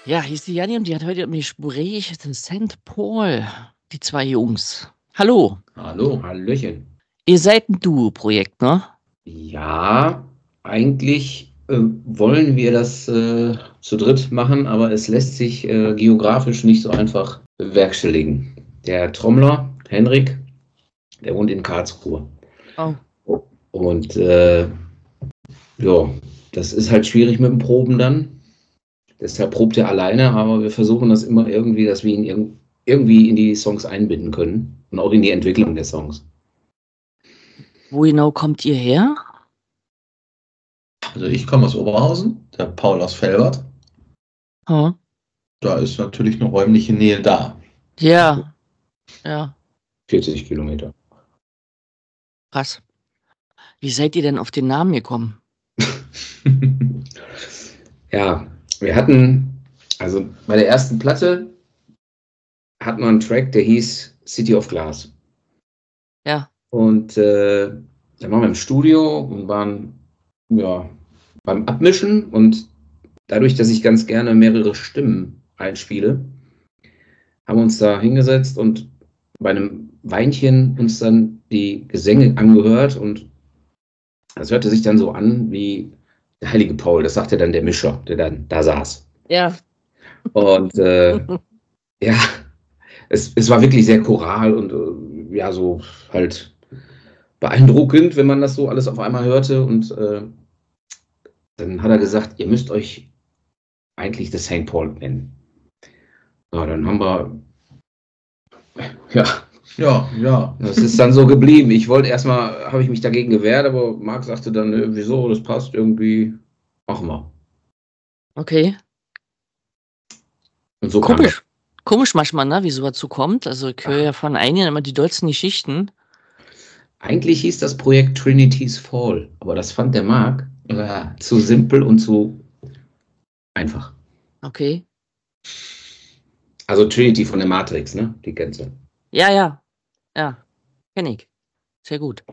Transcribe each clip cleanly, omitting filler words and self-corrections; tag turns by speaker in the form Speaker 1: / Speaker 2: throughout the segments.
Speaker 1: Ja, hier ist die Janni und die hat heute im Gespräch St. Paul, die zwei Jungs. Hallo,
Speaker 2: Hallo, Hallöchen.
Speaker 1: ihr seid ein Duo-Projekt, ne?
Speaker 2: Ja, eigentlich wollen wir das zu dritt machen, aber es lässt sich geografisch nicht so einfach bewerkstelligen. Der Trommler, Henrik, der wohnt in Karlsruhe.
Speaker 1: Oh,
Speaker 2: Und ja, das ist halt schwierig mit dem Proben dann. Deshalb probt er alleine, aber wir versuchen das immer irgendwie, dass wir ihn irgendwie in die Songs einbinden können und auch in die Entwicklung der Songs.
Speaker 1: wo genau kommt ihr her?
Speaker 3: Also ich komme aus Oberhausen, der Paul aus Velbert.
Speaker 1: Oh.
Speaker 3: Da ist natürlich eine räumliche Nähe da.
Speaker 1: Ja,
Speaker 2: 40 Kilometer.
Speaker 1: krass. Wie seid ihr denn auf den Namen gekommen?
Speaker 2: Ja, wir hatten, also bei der ersten Platte hatten wir einen Track, der hieß City of Glass.
Speaker 1: Ja.
Speaker 2: Und dann waren wir im Studio und waren beim Abmischen, und dadurch, dass ich ganz gerne mehrere Stimmen einspiele, haben wir uns da hingesetzt und bei einem Weinchen uns dann die Gesänge angehört, und das hörte sich dann so an wie der heilige Paul. Das sagte dann der Mischer, der dann da saß.
Speaker 1: Ja.
Speaker 2: Und ja, es war wirklich sehr choral und ja, so halt beeindruckend, wenn man das so alles auf einmal hörte. Und dann hat er gesagt, ihr müsst euch eigentlich The St. Paul nennen. Ja, dann haben wir,
Speaker 3: Ja.
Speaker 2: das ist dann so geblieben. Ich wollte erstmal, habe ich mich dagegen gewehrt, aber Marc sagte dann, wieso, das passt irgendwie, machen wir.
Speaker 1: Okay.
Speaker 2: Und so kam das.
Speaker 1: Komisch manchmal, ne, wie sowas dazu kommt. Also ich höre ja von einigen immer die dollsten Geschichten.
Speaker 2: Eigentlich hieß das Projekt Trinity's Fall, aber das fand der Marc zu simpel und zu einfach.
Speaker 1: Okay.
Speaker 2: Also Trinity von der Matrix, ne? Die kennst du.
Speaker 1: Ja, kenn ich. Sehr gut.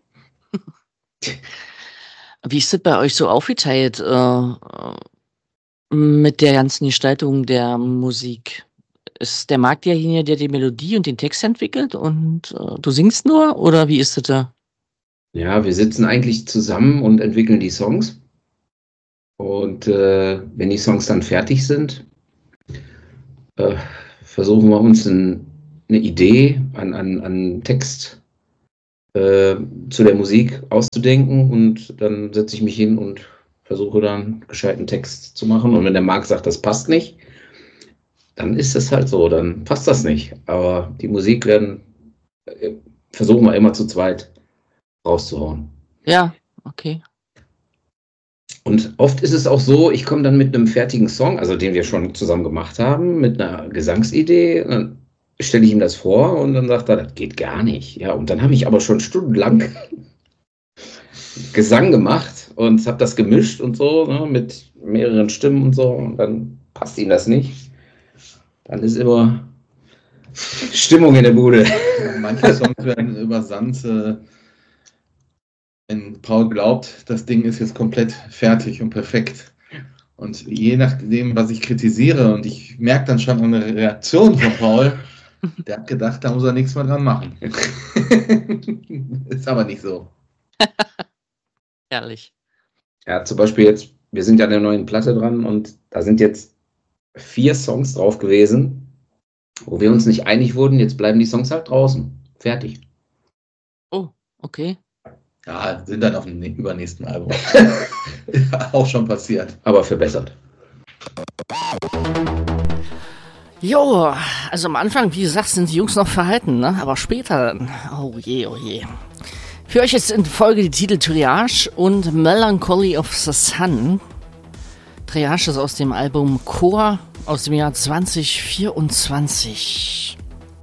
Speaker 1: Wie ist das bei euch so aufgeteilt mit der ganzen Gestaltung der Musik? Ist der Marc derjenige, der die Melodie und den Text entwickelt und du singst nur, oder wie ist das da?
Speaker 2: Ja, wir sitzen eigentlich zusammen und entwickeln die Songs. Und wenn die Songs dann fertig sind, versuchen wir uns eine Idee an Text zu der Musik auszudenken, und dann setze ich mich hin und versuche dann gescheiten Text zu machen. Und wenn der Marc sagt, das passt nicht, dann ist es halt so, dann passt das nicht. Aber die Musik versuchen wir immer zu zweit rauszuhauen.
Speaker 1: Ja, okay.
Speaker 2: Und oft ist es auch so, ich komme dann mit einem fertigen Song, also den wir schon zusammen gemacht haben, mit einer Gesangsidee, dann stelle ich ihm das vor und dann sagt er, das geht gar nicht. Ja, und dann habe ich aber schon stundenlang Gesang gemacht und habe das gemischt und so, ne, mit mehreren Stimmen und so, und dann passt ihm das nicht. Dann ist immer Stimmung in der Bude.
Speaker 3: Manche Songs werden übersandt, wenn Paul glaubt, das Ding ist jetzt komplett fertig und perfekt. Und je nachdem, was ich kritisiere, und ich merke dann schon eine Reaktion von Paul, der hat gedacht, da muss er nichts mehr dran machen. Ist aber nicht so.
Speaker 1: Herrlich.
Speaker 2: Ja, zum Beispiel jetzt, wir sind ja an der neuen Platte dran, und da sind jetzt 4 Songs drauf gewesen, wo wir uns nicht einig wurden. Jetzt bleiben die Songs halt draußen. Fertig.
Speaker 1: Oh, okay.
Speaker 3: Ja, sind dann auf dem übernächsten Album. Auch schon passiert.
Speaker 2: Aber verbessert.
Speaker 1: Jo, also am Anfang, wie gesagt, sind die Jungs noch verhalten, ne? Aber später dann. Oh je, oh je. Für euch jetzt in Folge die Titel Triage und Melancholy of the Sun. Triage ist aus dem Album Chor aus dem Jahr 2024.